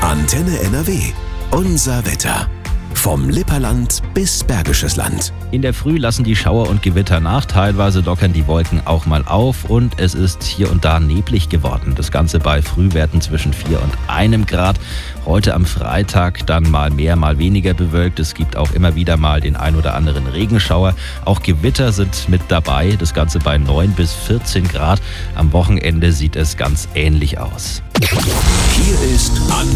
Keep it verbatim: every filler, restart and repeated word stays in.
Antenne N R W. Unser Wetter. Vom Lipperland bis Bergisches Land. In der Früh lassen die Schauer und Gewitter nach, teilweise lockern die Wolken auch mal auf und es ist hier und da neblig geworden. Das Ganze bei Frühwerten zwischen vier und einem Grad. Heute am Freitag dann mal mehr, mal weniger bewölkt. Es gibt auch immer wieder mal den ein oder anderen Regenschauer. Auch Gewitter sind mit dabei, das Ganze bei neun bis vierzehn Grad. Am Wochenende sieht es ganz ähnlich aus. Hier ist Antenne